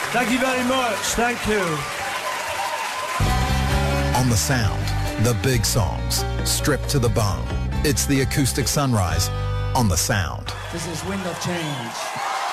Thank you very much. Thank you. On the Sound, the big songs, stripped to the bone. It's the Acoustic Sunrise on the Sound. This is Wind of Change.